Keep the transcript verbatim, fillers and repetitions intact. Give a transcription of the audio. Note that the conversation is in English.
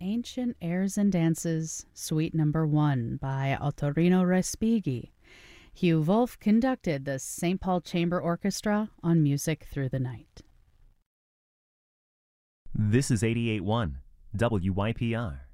Ancient Airs and Dances, Suite Number One by Ottorino Respighi. Hugh Wolf conducted the Saint Paul Chamber Orchestra on Music Through the Night. This is eighty-eight point one W Y P R.